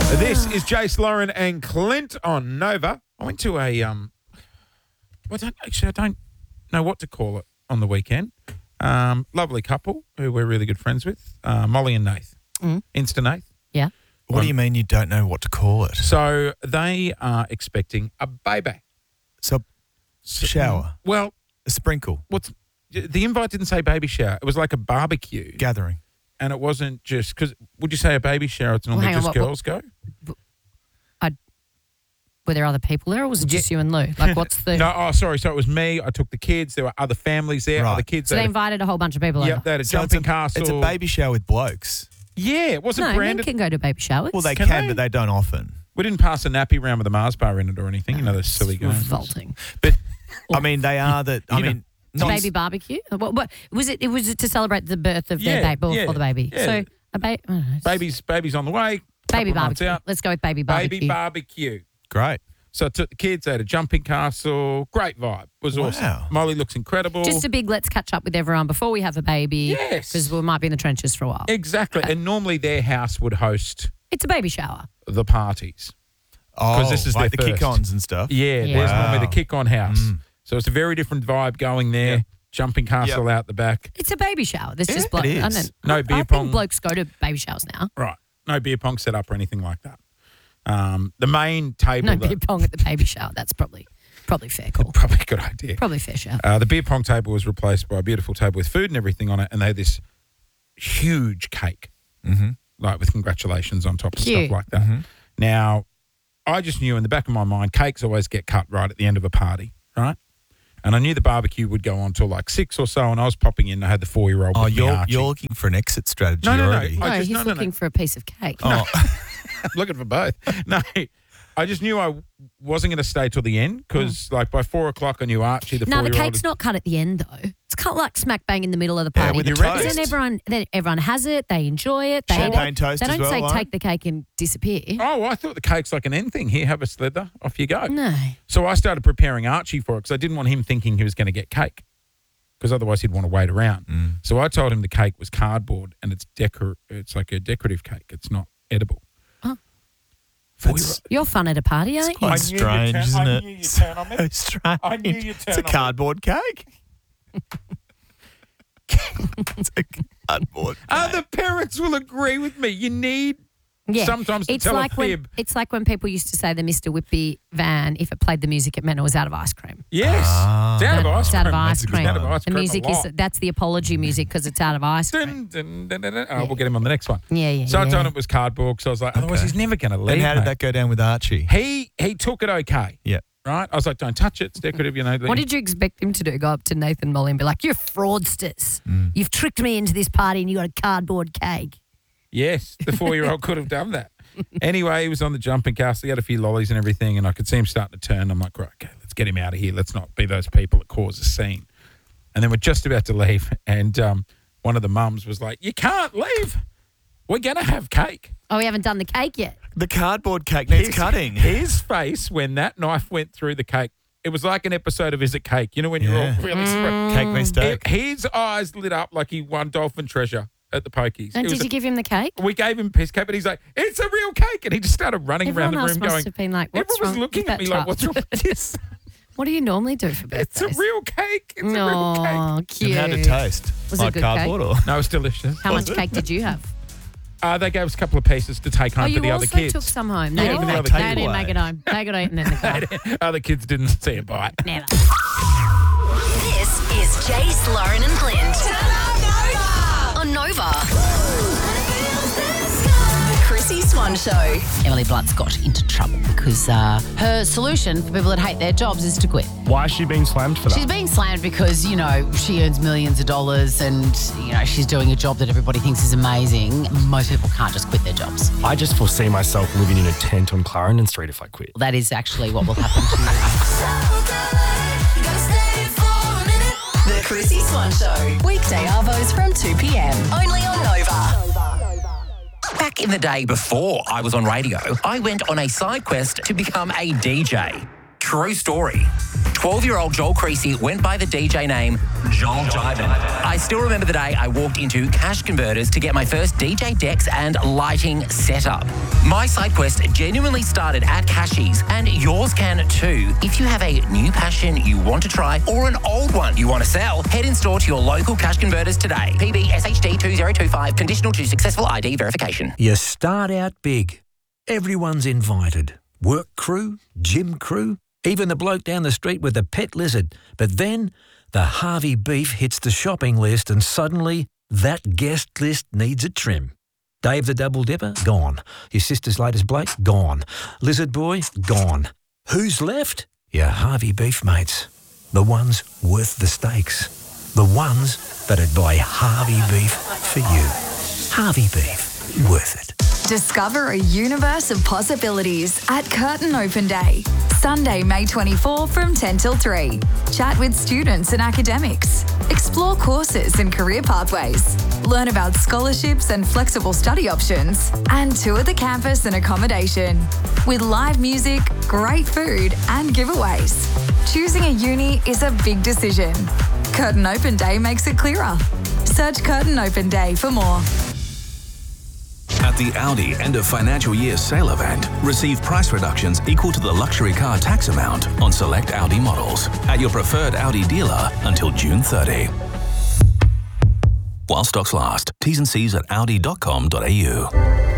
This is Jace, Lauren and Clint on Nova. I went to a, I don't know what to call it on the weekend. Lovely couple who we're really good friends with, Molly and Nath. Insta Nath. Yeah. What do you mean you don't know what to call it? So they are expecting a baby. So, shower. Well, A sprinkle. the invite didn't say baby shower. It was like a barbecue. Gathering. And it wasn't just, because would you say a baby shower, it's normally hang on, just girls go? Were there other people there, or was it just you and Lou? Like, what's the... No, sorry. So it was me. I took the kids. There were other families there. Right. Other kids. So they invited a whole bunch of people Yep, over. they had a So jumping castle. It's a baby shower with blokes. Yeah, it wasn't No, men branded. can go to baby showers. Well, they Can can, they? but they don't often. We didn't pass a nappy round with a Mars bar in it or anything. You know, those silly It's games. revolting. But, I mean, they are the... I You know, mean... It's a not- baby barbecue? What was it? It was to celebrate the birth of their Yeah, baby, yeah, for the baby. yeah. So a baby... Baby's on the way. Baby couple of months barbecue. out. Let's go with baby barbecue. Baby barbecue. Great. So I took the kids. They had a jumping castle. Great vibe. It was awesome. Wow. Molly looks incredible. Just a big let's catch up with everyone before we have a baby. Yes. Because we might be in the trenches for a while. Exactly. And normally their house would host It's a baby shower. the parties. Oh, this is like the their first. kick-ons and stuff. Yeah, Yeah. there's normally the Wow. kick-on house. So it's a very different vibe going there. Yeah. Jumping castle out the back. It's a baby shower. There's just it blokes. is. No beer I pong. think blokes go to baby showers now. Right. No beer pong set up or anything like that. The main table. No though- beer pong at the baby shower. That's probably fair call. Probably a good idea. Probably fair show. The beer pong table was replaced by a beautiful table with food and everything on it, and they had this huge cake, like with congratulations on top and Cute. stuff like that. Now, I just knew in the back of my mind, cakes always get cut right at the end of a party, right? And I knew the barbecue would go on till like 6 or so, and I was popping in. I had the 4-year-old. Oh, with me, Archie. you're looking for an exit strategy No. already. I No, just- he's no, no, no. looking for a piece of cake. Oh, looking for both. No, I just knew I wasn't going to stay till the end because, like, by 4 o'clock, I knew Archie, the No, the 4-year-old. cake's not cut at the end though. It's cut like smack bang in the middle of the Yeah, party. with the Because toast. then everyone has it. They enjoy it. They eat Champagne it. toast They as don't well, say Lauren? take the cake and disappear. Oh, I thought the cake's like an end thing. Here, have a slither. Off you go. No. So I started preparing Archie for it because I didn't want him thinking he was going to get cake because otherwise he'd want to wait around. So I told him the cake was cardboard and it's like a decorative cake. It's not edible. Oh. That's You're fun at a party, aren't you? quite knew you'd strange, turn- isn't I it? knew you'd turn on me. So strange. I knew you'd It's turn a on me. cardboard cake. It's a cardboard cake. Other parents will agree with me. You need Yeah. sometimes to it's tell like a fib. It's like when people used to say the Mr. Whippy van, if it played the music, it meant it was out of ice cream. Yes. It's out of ice It's out of cream. ice That's a good cream. one. Out of ice The cream a music is lot. that's the apology music because it's out of ice cream. Dun, dun, dun, dun, dun. Oh, we'll get him on the next one. Yeah. So I told him it was cardboard because I was like, otherwise he's never going to leave. And how did mate. that go down with Archie? He took it okay. Yeah. Right? I was like, don't touch it. It's decorative, you know. What did you expect him to do? Go up to Nathan Molly and be like, "You're fraudsters. Mm. You've tricked me into this party and you got a cardboard cake." Yes, the 4-year-old could have done that. Anyway, he was on the jumping castle. He had a few lollies and everything, and I could see him starting to turn. I'm like, right, okay, let's get him out of here. Let's not be those people that cause a scene. And then we're just about to leave, and one of the mums was like, you can't leave. We're going to have cake. Oh, we haven't done the cake yet. The cardboard cake needs cutting. His face when that knife went through the cake, it was like an episode of Is It Cake? You know when you're all Yeah. really surprised. Cake mistake. His eyes lit up like he won Dolphin Treasure at the Pokies. And It was did you give him the cake? We gave him his cake, but he's like, it's a real cake. And he just started running Everyone around the else room must going, have been like, "What's everyone was wrong looking with at me that like, tub?" what's wrong with this? What do you normally do for It's birthdays? a real cake. It's a real Oh, cake. cute. And how did it taste? Was it like good cardboard or? No, it's delicious. How much cake did you have? They gave us a couple of pieces to take home Oh, for you the also other kids. took some home. Yeah, They for the didn't, other they kids. didn't make it home. They got eaten in the car. Other kids didn't see a bite. Never. This is Jace, Lauren and Clint. On Nova. The Chrissy Swan Show. Emily Blunt's got into trouble because her solution for people that hate their jobs is to quit. Why is she being slammed for that? She's being slammed because, you know, she earns millions of dollars and, you know, she's doing a job that everybody thinks is amazing. Most people can't just quit their jobs. I just foresee myself living in a tent on Clarendon Street if I quit. That is actually what will happen to you. The Chrissy Swan Show. Weekday arvos from 2 p.m. Only on Nova. Back in the day before I was on radio, I went on a side quest to become a DJ. True story. 12-year-old Joel Creasy went by the DJ name Joel Jivin. I still remember the day I walked into Cash Converters to get my first DJ decks and lighting setup. My side quest genuinely started at Cashies, and yours can too. If you have a new passion you want to try or an old one you want to sell, head in store to your local Cash Converters today. PB SHD 2025, conditional to successful ID verification. You start out big. Everyone's invited. Work crew, gym crew, even the bloke down the street with the pet lizard. But then the Harvey beef hits the shopping list and suddenly that guest list needs a trim. Dave the Double Dipper? Gone. Your sister's latest Blake? Gone. Lizard Boy? Gone. Who's left? Your Harvey beef mates. The ones worth the stakes. The ones that'd buy Harvey beef for you. Harvey beef. Worth it. Discover a universe of possibilities at Curtin Open Day. Sunday, May 24 from 10 till 3. Chat with students and academics. Explore courses and career pathways. Learn about scholarships and flexible study options. And tour the campus and accommodation. With live music, great food and giveaways. Choosing a uni is a big decision. Curtin Open Day makes it clearer. Search Curtin Open Day for more. At the Audi end of financial year sale event, receive price reductions equal to the luxury car tax amount on select Audi models at your preferred Audi dealer until June 30. While stocks last. T's and C's at audi.com.au.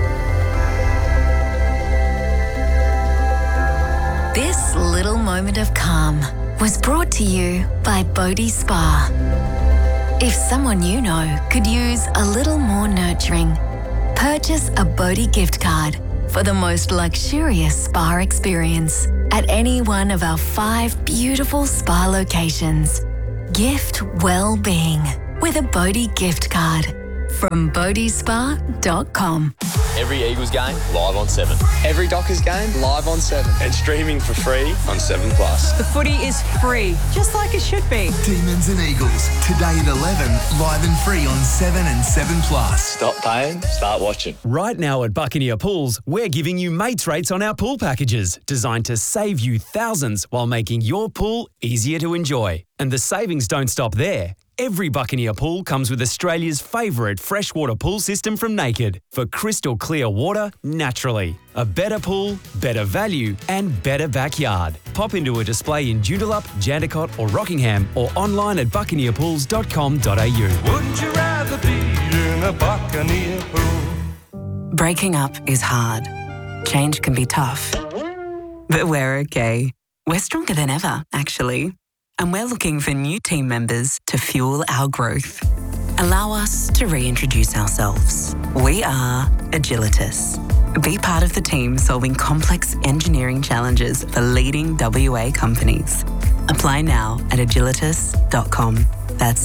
This little moment of calm was brought to you by Bodhi Spa. If someone you know could use a little more nurturing, purchase a Bodhi gift card for the most luxurious spa experience at any one of our 5 beautiful spa locations. Gift well-being with a Bodhi gift card from bodhispa.com. Every Eagles game, live on 7. Every Dockers game, live on 7. And streaming for free on 7 Plus. The footy is free, just like it should be. Demons and Eagles, today at 11, live and free on 7 and 7 Plus. Stop paying, start watching. Right now at Buccaneer Pools, we're giving you mates rates on our pool packages, designed to save you thousands while making your pool easier to enjoy. And the savings don't stop there. Every Buccaneer pool comes with Australia's favourite freshwater pool system from Naked for crystal clear water naturally. A better pool, better value and better backyard. Pop into a display in Joondalup, Jandakot or Rockingham or online at buccaneerpools.com.au. Wouldn't you rather be in a Buccaneer pool? Breaking up is hard. Change can be tough. But we're okay. We're stronger than ever, actually. And we're looking for new team members to fuel our growth. Allow us to reintroduce ourselves. We are Agilitas. Be part of the team solving complex engineering challenges for leading WA companies. Apply now at agilitas.com. That's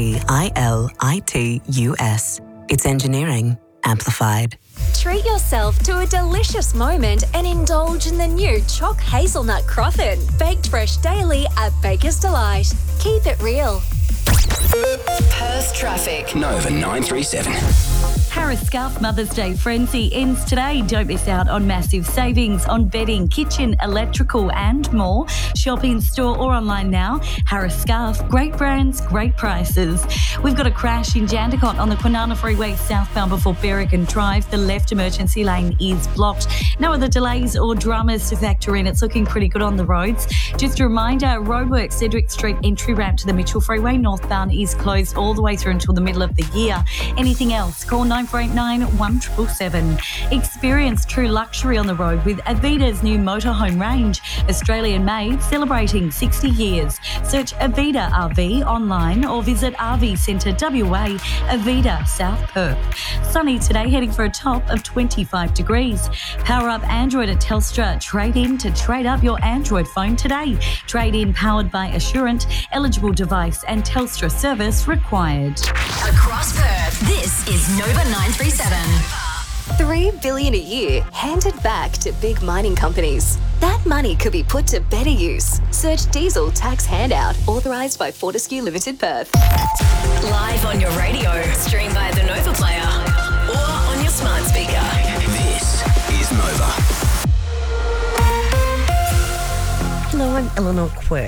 AGILITUS. It's engineering amplified. Treat yourself to a delicious moment and indulge in the new Choc Hazelnut Croffin. Baked fresh daily at Baker's Delight. Keep it real. Perth traffic. Nova 937. Harris Scarf Mother's Day Frenzy ends today. Don't miss out on massive savings on bedding, kitchen, electrical and more. Shop in store or online now. Harris Scarf, great brands, great prices. We've got a crash in Jandakot on the Kwinana Freeway southbound before Berrigan Drive. The left emergency lane is blocked. No other delays or dramas to factor in. It's looking pretty good on the roads. Just a reminder, roadwork Cedric Street entry ramp to the Mitchell Freeway northbound is closed all the way through until the middle of the year. Anything else? Call 9489 1777. Experience true luxury on the road with Avita's new motorhome range. Australian made, celebrating 60 years. Search Avita RV online or visit RV Centre WA, Avita, South Perth. Sunny today, heading for a top of 25 degrees. Power up Android at Telstra. Trade in to trade up your Android phone today. Trade in powered by Assurant. Eligible device and Telstra service required. Across Perth, this is Nova 937. $3 billion a year handed back to big mining companies. That money could be put to better use. Search diesel tax handout authorised by Fortescue Limited Perth. Live on your radio, stream via the Nova Player or on your smart speaker. This is Nova. Hello, I'm Eleanor Quirk.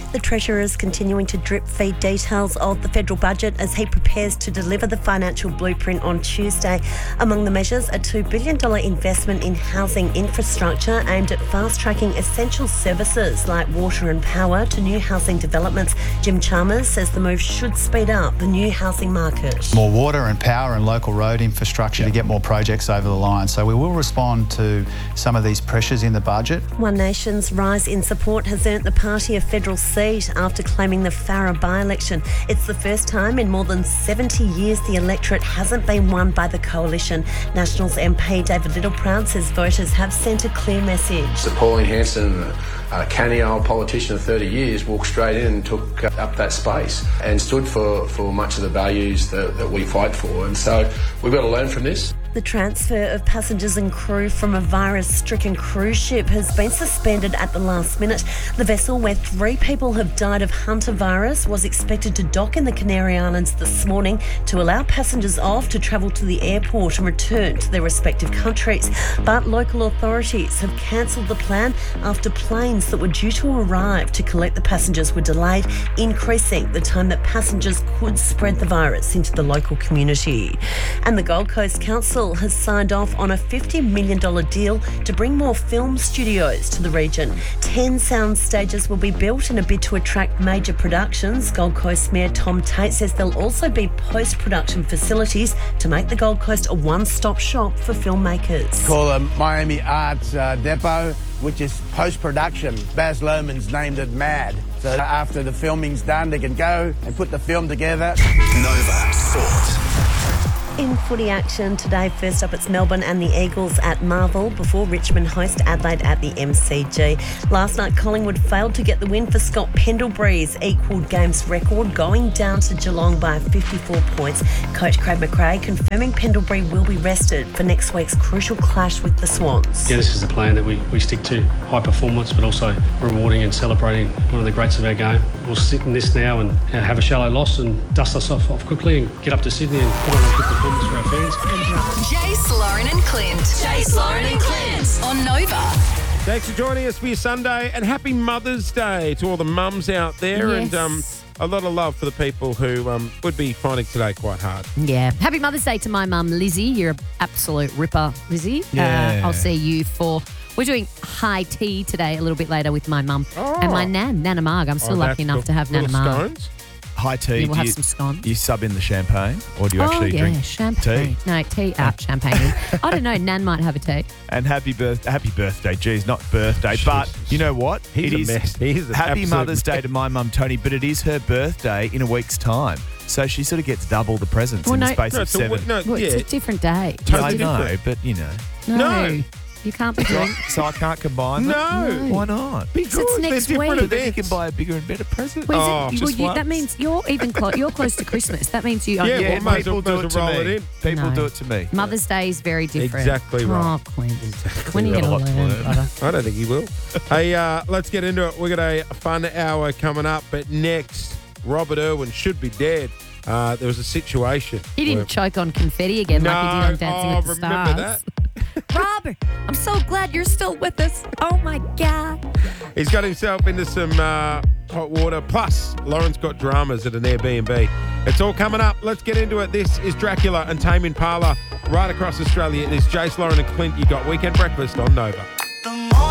The Treasurer is continuing to drip-feed details of the federal budget as he prepares to deliver the financial blueprint on Tuesday. Among the measures, a $2 billion investment in housing infrastructure aimed at fast-tracking essential services like water and power to new housing developments. Jim Chalmers says the move should speed up the new housing market. More water and power and local road infrastructure to get more projects over the line. So we will respond to some of these pressures in the budget. One Nation's rise in support has earned the party a federal seat after claiming the Farrer by-election. It's the first time in more than 70 years the electorate hasn't been won by the coalition. Nationals MP David Littleproud says voters have sent a clear message. So Pauline Hanson, a canny old politician of 30 years, walked straight in and took up that space and stood for much of the values that we fight for. And so we've got to learn from this. The transfer of passengers and crew from a virus-stricken cruise ship has been suspended at the last minute. The vessel, where 3 people have died of Hunter virus, was expected to dock in the Canary Islands this morning to allow passengers off to travel to the airport and return to their respective countries. But local authorities have cancelled the plan after planes that were due to arrive to collect the passengers were delayed, increasing the time that passengers could spread the virus into the local community. And the Gold Coast Council has signed off on a $50 million deal to bring more film studios to the region. 10 sound stages will be built in a bid to attract major productions. Gold Coast Mayor Tom Tate says there'll also be post-production facilities to make the Gold Coast a one-stop shop for filmmakers. Call a Miami Arts Depot, which is post-production. Baz Luhrmann's named it MAD. So after the filming's done, they can go and put the film together. Nova Sport. In footy action today, first up it's Melbourne and the Eagles at Marvel before Richmond host Adelaide at the MCG. Last night, Collingwood failed to get the win for Scott Pendlebury's equalled games record, going down to Geelong by 54 points. Coach Craig McRae confirming Pendlebury will be rested for next week's crucial clash with the Swans. Yeah, this is the plan that we stick to. High performance, but also rewarding and celebrating one of the greats of our game. We'll sit in this now and have a shallow loss and dust ourselves off quickly and get up to Sydney and put on a good performance for our fans. Jace, Lauren and Clint. Jace, Lauren and Clint on Nova. Thanks for joining us for your Sunday, and happy Mother's Day to all the mums out there. Yes. And a lot of love for the people who would be finding today quite hard. Yeah. Happy Mother's Day to my mum, Lizzie. You're an absolute ripper, Lizzie. Yeah. I'll see you for... We're doing high tea today a little bit later with my mum and my nan, Nana Marg. I'm still lucky enough to have Nana Marg. High tea. Yeah, we'll have some scones. Do you sub in the champagne or do you actually drink champagne. tea? No, tea out, champagne. I don't know. Nan might have a tea. And happy birthday. Geez, not birthday. But you know what? He's a mess. He's an happy absolute Mother's Day to my mum, Tony, but it is her birthday in a week's time. So she sort of gets double the presents in the space of 7. It's a different day. I know, but you know. No. You can't be doing... So I can't combine them? No. Why not? Because it's next week. But then you can buy a bigger and better present. That means you're even you're close to Christmas. That means you... People do it to me. People do it to me. Mother's Day is very different. Exactly right. Oh, Clint. When are you going to learn, brother? I don't think he will. Hey, let's get into it. We've got a fun hour coming up, but next, Robert Irwin should be dead. There was a situation. He didn't choke on confetti again like he did on Dancing with the Stars. Remember that? Robert, I'm so glad you're still with us. Oh, my God. He's got himself into some hot water. Plus, Lauren's got dramas at an Airbnb. It's all coming up. Let's get into it. This is Dracula and Tame Impala right across Australia. It is Jace, Lauren and Clint. You got Weekend Breakfast on Nova.